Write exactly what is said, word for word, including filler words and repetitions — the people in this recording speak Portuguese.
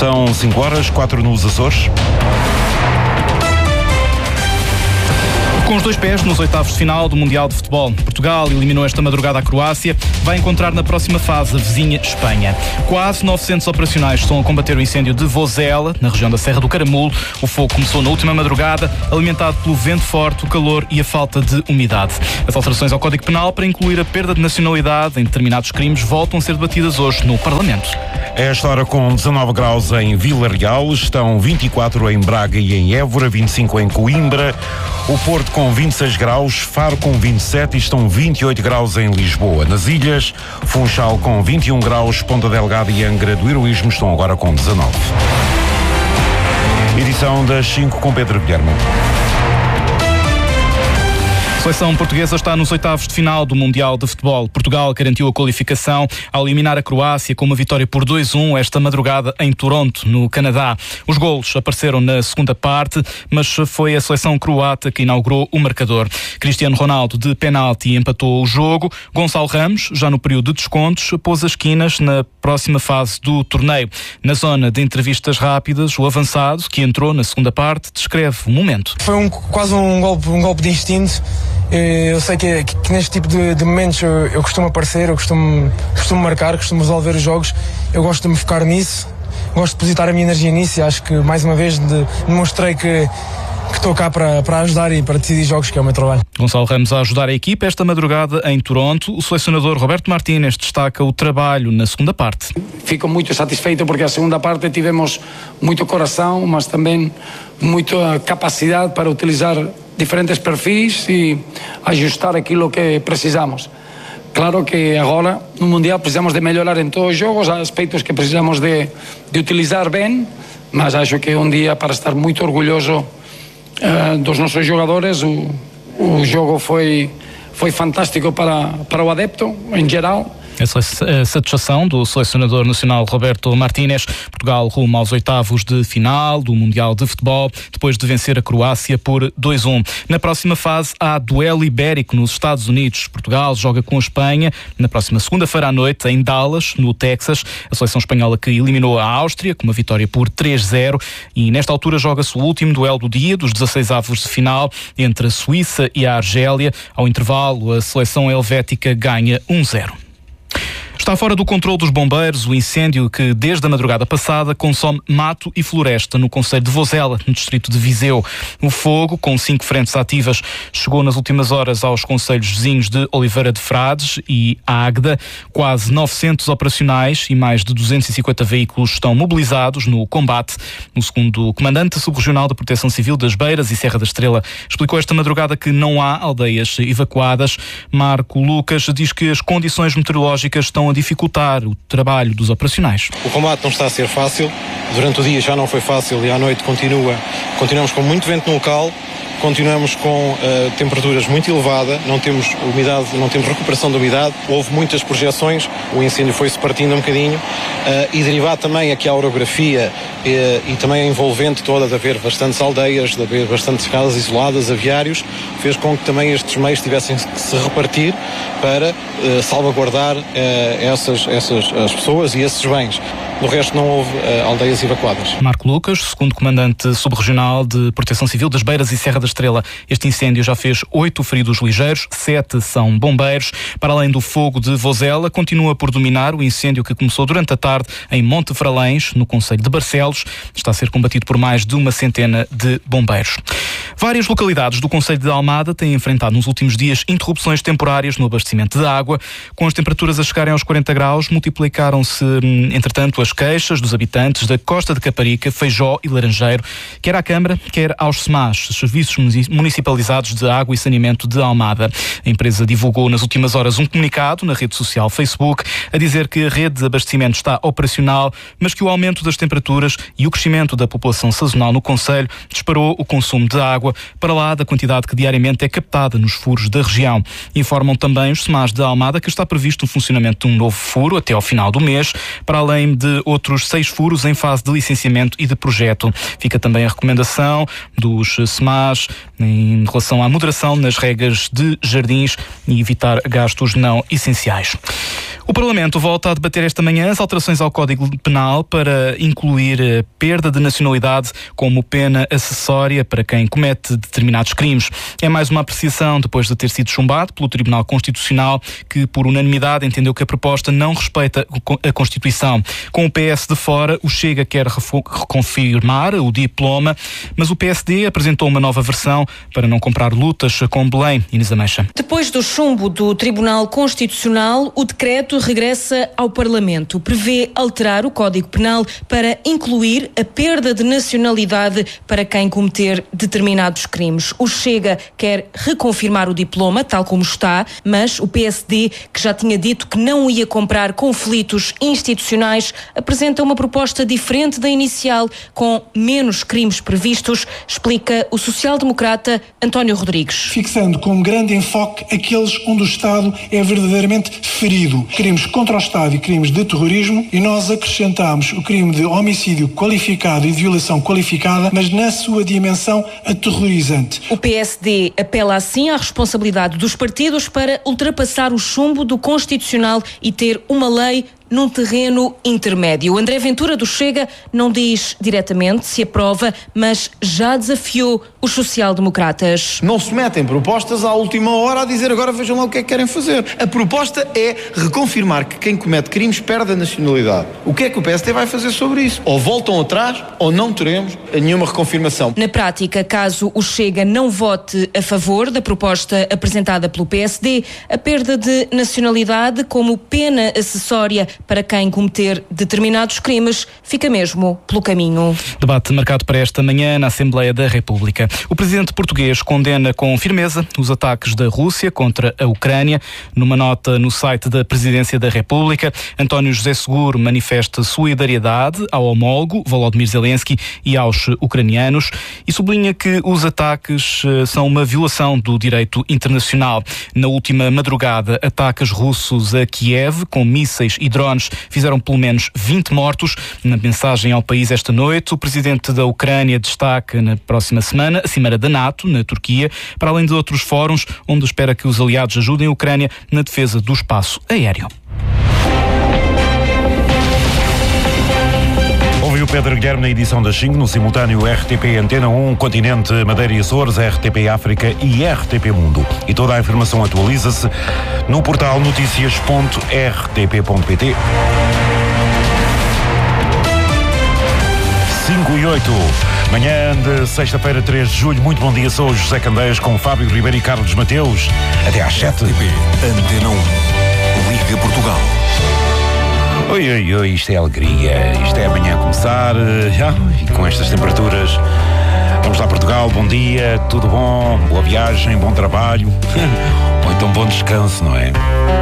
São cinco horas, quatro nos Açores. Com os dois pés nos oitavos de final do Mundial de Futebol, Portugal eliminou esta madrugada a Croácia, vai encontrar na próxima fase a vizinha Espanha. Quase novecentos operacionais estão a combater o incêndio de Vozela, na região da Serra do Caramulo. O fogo começou na última madrugada, alimentado pelo vento forte, o calor e a falta de umidade. As alterações ao Código Penal para incluir a perda de nacionalidade em determinados crimes voltam a ser debatidas hoje no Parlamento. A esta hora, com dezanove graus em Vila Real, estão vinte e quatro em Braga e em Évora, vinte e cinco em Coimbra, o Porto com vinte e seis graus, Faro com vinte e sete e estão vinte e oito graus em Lisboa. Nas ilhas, Funchal com vinte e um graus, Ponta Delgada e Angra do Heroísmo estão agora com dezanove. Edição das cinco com Pedro Guilherme. A seleção portuguesa está nos oitavos de final do Mundial de Futebol. Portugal garantiu a qualificação ao eliminar a Croácia com uma vitória por dois a um esta madrugada em Toronto, no Canadá. Os golos apareceram na segunda parte, mas foi a seleção croata que inaugurou o marcador. Cristiano Ronaldo, de penalti, empatou o jogo. Gonçalo Ramos, já no período de descontos, pôs as quinas na próxima fase do torneio. Na zona de entrevistas rápidas, o avançado, que entrou na segunda parte, descreve o momento. Foi um, quase um golpe, um golpe de instinto. Eu sei que, que, que neste tipo de, de momentos eu, eu costumo aparecer, eu costumo, costumo marcar, costumo resolver os jogos. Eu gosto de me focar nisso, gosto de depositar a minha energia nisso e acho que mais uma vez de, demonstrei que que estou cá para, para ajudar e para decidir jogos, que é o meu trabalho. Gonçalo Ramos a ajudar a equipa esta madrugada em Toronto. O selecionador Roberto Martínez destaca o trabalho na segunda parte. Fico muito satisfeito porque a segunda parte tivemos muito coração, mas também muita capacidade para utilizar diferentes perfis e ajustar aquilo que precisamos. Claro que agora no Mundial precisamos de melhorar em todos os jogos, há aspectos que precisamos de, de utilizar bem, mas acho que é um dia para estar muito orgulhoso Uh, dos nossos jogadores. O, o jogo foi, foi fantástico para, para o adepto em geral. A satisfação do selecionador nacional Roberto Martínez. Portugal rumo aos oitavos de final do Mundial de Futebol, depois de vencer a Croácia por dois a um. Na próxima fase há duelo ibérico nos Estados Unidos. Portugal joga com a Espanha na próxima segunda-feira à noite em Dallas, no Texas. A seleção espanhola que eliminou a Áustria com uma vitória por três a zero, e nesta altura joga-se o último duelo do dia, dos dezasseis avos de final, entre a Suíça e a Argélia. Ao intervalo, a seleção helvética ganha um a zero. Está fora do controle dos bombeiros o incêndio que, desde a madrugada passada, consome mato e floresta no concelho de Vozela, no distrito de Viseu. O fogo, com cinco frentes ativas, chegou nas últimas horas aos concelhos vizinhos de Oliveira de Frades e Águeda. Quase novecentos operacionais e mais de duzentos e cinquenta veículos estão mobilizados no combate. No segundo comandante subregional da Proteção Civil das Beiras e Serra da Estrela, explicou esta madrugada que não há aldeias evacuadas. Marco Lucas diz que as condições meteorológicas estão a dificultar o trabalho dos operacionais. O combate não está a ser fácil, durante o dia já não foi fácil e à noite continua, continuamos com muito vento no local, continuamos com uh, temperaturas muito elevadas, não temos umidade, não temos recuperação de umidade, houve muitas projeções, o incêndio foi-se partindo um bocadinho, uh, e derivado também aqui a orografia uh, e também a envolvente toda de haver bastantes aldeias, de haver bastantes casas isoladas, aviários, fez com que também estes meios tivessem que se repartir para uh, salvaguardar uh, essas, essas as pessoas e esses bens. No resto não houve uh, aldeias evacuadas. Marco Lucas, segundo comandante subregional de Proteção Civil das Beiras e Serra da Estrela. Este incêndio já fez oito feridos ligeiros, sete são bombeiros. Para além do fogo de Vozela, continua por dominar o incêndio que começou durante a tarde em Monte Fralães, no concelho de Barcelos. Está a ser combatido por mais de uma centena de bombeiros. Várias localidades do concelho de Almada têm enfrentado nos últimos dias interrupções temporárias no abastecimento de água. Com as temperaturas a chegarem aos quarenta graus, multiplicaram-se, entretanto, as queixas dos habitantes da Costa de Caparica, Feijó e Laranjeiro, quer à Câmara, quer aos S M A S, Serviços Municipalizados de Água e Saneamento de Almada. A empresa divulgou nas últimas horas um comunicado na rede social Facebook a dizer que a rede de abastecimento está operacional, mas que o aumento das temperaturas e o crescimento da população sazonal no concelho disparou o consumo de água água, para lá da quantidade que diariamente é captada nos furos da região. Informam também os SEMAS de Almada que está previsto o funcionamento de um novo furo até ao final do mês, para além de outros seis furos em fase de licenciamento e de projeto. Fica também a recomendação dos SEMAS em relação à moderação nas regas de jardins e evitar gastos não essenciais. O Parlamento volta a debater esta manhã as alterações ao Código Penal para incluir a perda de nacionalidade como pena acessória para quem comete determinados crimes. É mais uma apreciação depois de ter sido chumbado pelo Tribunal Constitucional, que por unanimidade entendeu que a proposta não respeita a Constituição. Com o P S de fora, o Chega quer reconfirmar o diploma, mas o P S D apresentou uma nova versão para não comprar lutas com Belém. Inês Ameixa. Depois do chumbo do Tribunal Constitucional, o decreto regressa ao Parlamento. Prevê alterar o Código Penal para incluir a perda de nacionalidade para quem cometer determinados crimes. O Chega quer reconfirmar o diploma, tal como está, mas o P S D, que já tinha dito que não ia comprar conflitos institucionais, apresenta uma proposta diferente da inicial, com menos crimes previstos, explica o social-democrata António Rodrigues. Fixando com grande enfoque aqueles onde o Estado é verdadeiramente ferido. Crimes contra o Estado e crimes de terrorismo, e nós acrescentamos o crime de homicídio qualificado e de violação qualificada, mas na sua dimensão aterrorizante. O P S D apela assim à responsabilidade dos partidos para ultrapassar o chumbo do Constitucional e ter uma lei num terreno intermédio. André Ventura do Chega não diz diretamente se aprova, mas já desafiou os social-democratas. Não se metem propostas à última hora a dizer agora vejam lá o que é que querem fazer. A proposta é reconfirmar que quem comete crimes perde a nacionalidade. O que é que o P S D vai fazer sobre isso? Ou voltam atrás ou não teremos nenhuma reconfirmação. Na prática, caso o Chega não vote a favor da proposta apresentada pelo P S D, a perda de nacionalidade como pena acessória para quem cometer determinados crimes fica mesmo pelo caminho. Debate marcado para esta manhã na Assembleia da República. O presidente português condena com firmeza os ataques da Rússia contra a Ucrânia. Numa nota no site da Presidência da República, António José Seguro manifesta solidariedade ao homólogo Volodymyr Zelensky e aos ucranianos e sublinha que os ataques são uma violação do direito internacional. Na última madrugada, ataques russos a Kiev com mísseis e drones fizeram pelo menos vinte mortos. Na mensagem ao país esta noite, o presidente da Ucrânia destaca na próxima semana a Cimeira da NATO, na Turquia, para além de outros fóruns onde espera que os aliados ajudem a Ucrânia na defesa do espaço aéreo. Ouviu Pedro Guilherme na edição das cinco, no simultâneo R T P Antena um, Continente, Madeira e Açores, R T P África e R T P Mundo. E toda a informação atualiza-se no portal notícias ponto r t p ponto p t. cinco e oito, manhã de sexta-feira, três de julho. Muito bom dia, sou o José Candeias com Fábio Ribeiro e Carlos Mateus. Até às sete. R T P Antena um, Liga Portugal. Oi, oi, oi, isto é alegria, isto é amanhã a começar, e com estas temperaturas. Vamos lá, Portugal, bom dia, tudo bom, boa viagem, bom trabalho, ou então bom descanso, não é?